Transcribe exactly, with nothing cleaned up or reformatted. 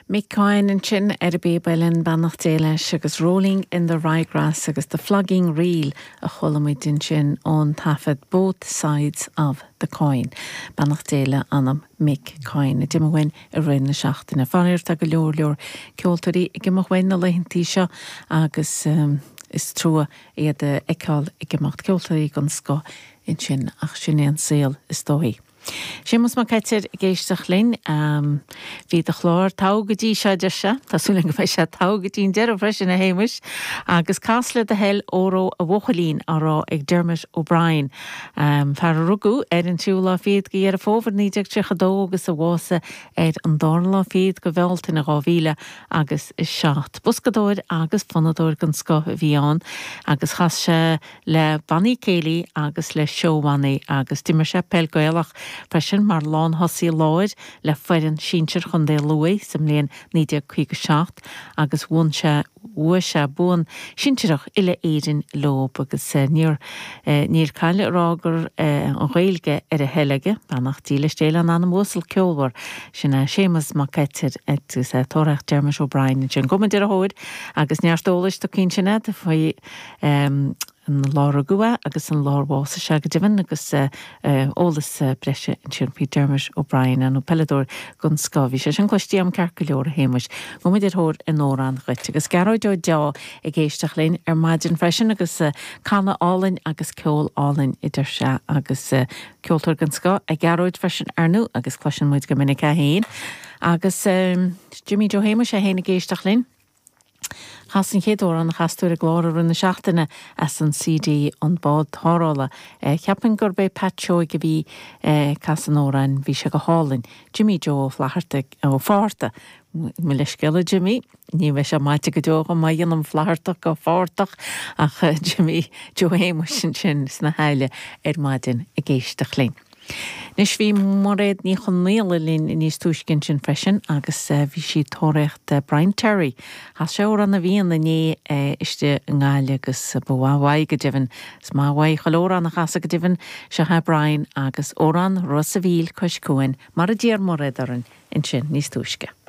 Mick Coyne and chin er be belen bannach déile agus rolling in the ryegrass agus the flogging reel a cholamid in chin on tafed both sides of the coin. Bannach déile anam Mick Coyne. A dim wen a rinne seachtain a fanir tag a leor leor ceoltarí i gimach wen a leihintí seo agus um, is trua iad a eáil i gimacht ceoltarí gan sco in chin ach sin an saol is dói. Sémas má caitir géisteach linn um, hí a chlár tágadtí se de se, Tásúla go bheith se tágadtín dear a freisin a héimis, agus cásla a hell óró a bhochalín ará ag Dermot O'Brien. Um, Far a rugú ar an tiúla fiad go ar a fóver níideag tríchadó agus a bhása ar an dárla fiad go bheltain a gáhíle agus is seacht. Buscadóir agus fanadóir gan sco bhíán agus chas se le banní céilí agus le seohhaní agus dimar se pelgóilach Freisin mar lán hosí láir le fearan síintir chun dé luí sem léon níide chuig seacht agus bhain se bua se buan síintireach ile éidirn lob agus níor níor caiile rágur an ghaeilge ar a heilige bannach díle stéile an anam mhosal ceolhar sin sémas má caitir agus tóracht Dermot O'Brien sin gomann ar a hóid agus neartólis do cín sinna a fai an lára gua agus an lárbása se go divan agus ólas breise in siúnpí Dermot O'Brien an ó pelador gon scavi se sin chlistí am cear go leor a héimis go mid ir hór in órán chuit agus garóidó deá i ggéisteach linn ar maidin freisin agus canna álainn agus ceol álainn idir se agus ceoltar gan sca a garóid freisin arnú agus chluisin muid go minic a héin agus Jimmy Jo héimis a héna géisteach linn Chas an chéadúir an chasúir a glóir rinne seachtainna as an C D an bád thárála. Ceapan gur bé patseó go bhí cas an órain bhí se go hálinn. Jimmy Jo flaharta ó fáta. Mi leis geile Jimmy, ní bheith se maite go deoga mai dionam flahartach go fártach ach Jimmy Jo héimis sin sin sna heile ar maidin a géisteach linn. Nis bhí mar réad ní chun méla linn in níos túiscin sin freisin agus bhí si tóireacht Brian Terry. Has se an a bhíon na ní iste ngáile agus bhhaid go divan s má bhaid chalóra na chasa go divan se ha Brian agus órán Rosa Bhíl Coscuin mar a ddíar mar réad aran in sin níos túisce.